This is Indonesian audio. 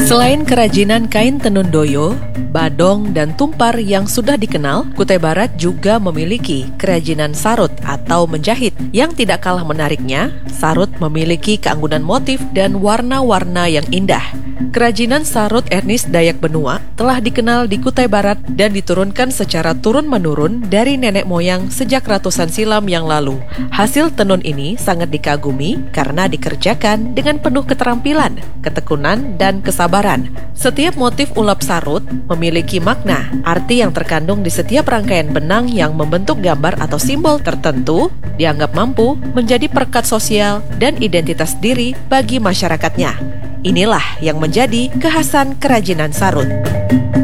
Selain kerajinan kain tenun doyo, badong, dan tumpar yang sudah dikenal, Kutai Barat juga memiliki kerajinan sarut atau menjahit. Yang tidak kalah menariknya, sarut memiliki keanggunan motif dan warna-warna yang indah. Kerajinan sarut etnis Dayak Benua telah dikenal di Kutai Barat dan diturunkan secara turun-menurun dari nenek moyang sejak ratusan silam yang lalu. Hasil tenun ini sangat dikagumi karena dikerjakan dengan penuh keterampilan, ketekunan, dan kesabaran. Setiap motif ulap sarut memiliki makna, arti yang terkandung di setiap rangkaian benang yang membentuk gambar atau simbol tertentu, dianggap mampu menjadi perekat sosial dan identitas diri bagi masyarakatnya. Inilah yang menjadi kekhasan kerajinan sarut.